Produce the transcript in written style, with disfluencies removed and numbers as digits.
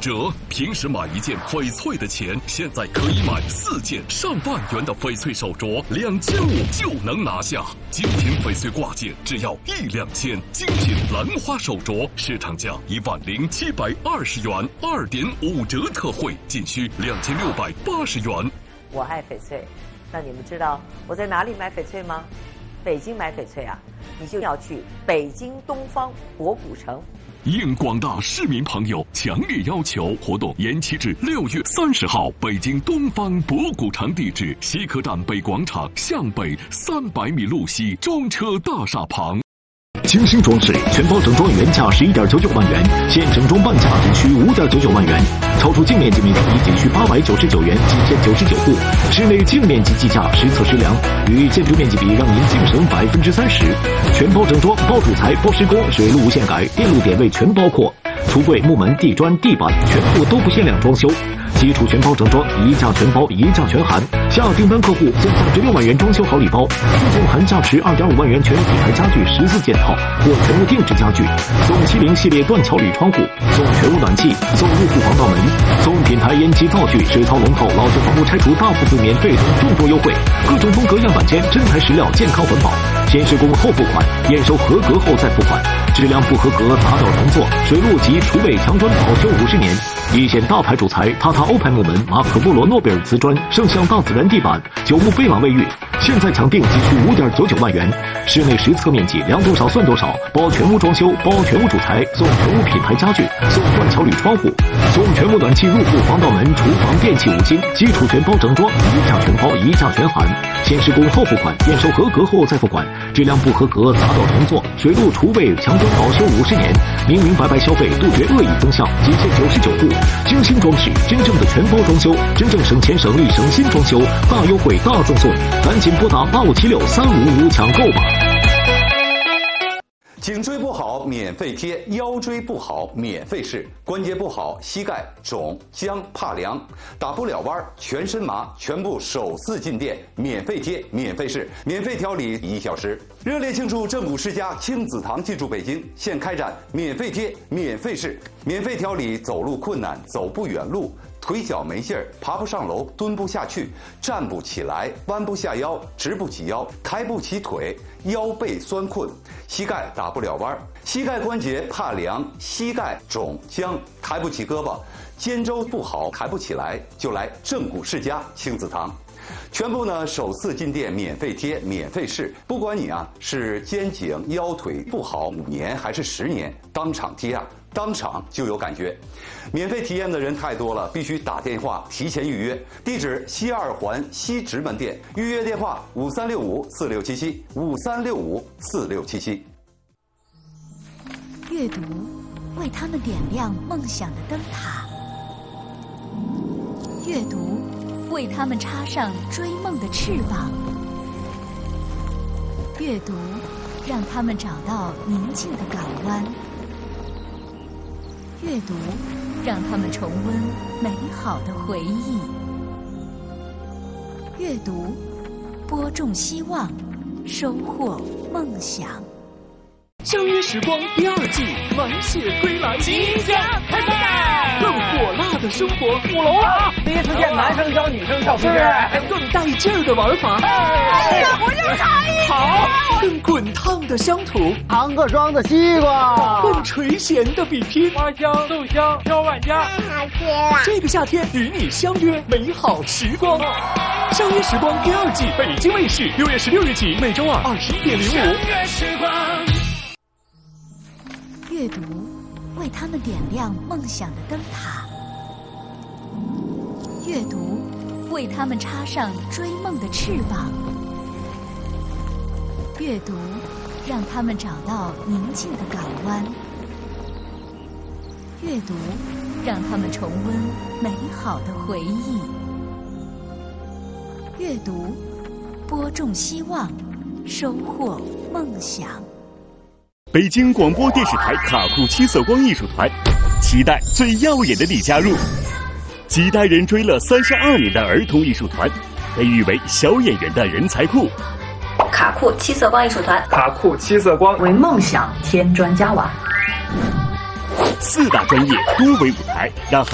折！平时买一件翡翠的钱，现在可以买4件上万元的翡翠手镯，2500就能拿下。精品翡翠挂件只要1、2千，精品兰花手镯市场价10720元，2.5折特惠，仅需2680元。 我爱翡翠，那你们知道我在哪里买翡翠吗？北京买翡翠啊，你就要去北京东方博古城。 应广大市民朋友强烈要求，活动延期至6月30号。北京东方博古城地址：西客站北广场向北300米路西中车大厦旁。 精心装饰，全包整装原价11.99万元，现整装半价仅需5.99万元，超出净面积面积仅需899元，仅限99户。室内净面积计价实测实量，与建筑面积比，让您净省30%。全包整装，包主材、包施工，水路无限改，电路点位全包括。橱柜、木门、地砖、地板全部都不限量装修。基础全包整装，一价全包，一价全含。下订单客户送价值6万元装修好礼包，附送含价值2.5万元全品牌家具14件套或全屋定制家具，送70系列断桥铝窗户，送全屋暖气，送入户防盗门，送品牌烟机灶具、水槽龙头、老旧房屋拆除大幅度免费等众多优惠，各种风格样板间，真材实料，健康环保。先施工后付款，验收合格后再付款，质量不合格砸掉重做，水路及厨卫墙砖保修50年。一线大牌主材塔塔欧派木门、马可波罗诺贝尔瓷砖、圣象大自然地板、9木贝朗卫浴，现在抢订仅需5.99万元。室内实测面积量多少算多少，包全屋装修，包全屋主材，送全屋品牌家具，送断桥铝窗户，送全屋暖气入户防盗门、厨房电器5金，基础全包整装，一价全包，一价全含。先施工后付款，验收合格后再付款，质量不合格砸掉重做，水路厨卫墙砖保修50年，明明白白消费，杜绝恶意增项，仅限99户。精心装饰，真正的全包装修，真正省钱省力省心装修，大优惠大赠送，赶紧拨打85763555抢购吧。 颈椎不好免费贴，腰椎不好免费试，关节不好膝盖肿僵怕凉打不了弯全身麻，全部首次进店免费贴免费试，免费调理1小时。热烈庆祝正骨世家亲子堂进驻北京，现开展免费贴免费试，免费调理走路困难、走不远路、腿脚没劲儿、爬不上楼、蹲不下去、站不起来、弯不下腰、直不起腰、抬不起腿、腰背酸困、膝盖打不了弯、膝盖关节怕凉、膝盖肿僵、抬不起胳膊、肩周不好抬不起来，就来正骨世家亲子堂。全部呢首次进店免费贴免费试，不管你是肩颈腰腿不好5年还是10年，当场贴当场就有感觉。免费体验的人太多了，必须打电话提前预约。地址西2环西直门店，预约电话5365467753654677。 阅读为他们点亮梦想的灯塔，阅读为他们插上追梦的翅膀，阅读让他们找到宁静的港湾，阅读让他们重温美好的回忆，阅读播种希望，收获梦想。 相约时光第2季满血归来，即将开赛，更火辣的生活，5楼啊！ 第一次见男生教女生跳皮筋， 更带劲儿的玩法， 哎呀，我就差一好，更滚烫的乡土， 糖个装的西瓜， 更垂涎的比拼， 花香豆香挑万家， 太好吃了！ 这个夏天与你相约美好时光。相约时光第2季，北京卫视6月16日起，每周2 21.05。 相约时光。 阅读为他们点亮梦想的灯塔，阅读为他们插上追梦的翅膀，阅读让他们找到宁静的港湾，阅读让他们重温美好的回忆，阅读播种希望，收获梦想。 北京广播电视台卡库七色光艺术团，期待最耀眼的你加入。几代人追了32年的儿童艺术团，被誉为小演员的人才库。 卡库七色光艺术团， 卡库七色光为梦想添砖加瓦。 4大专业多维舞台，让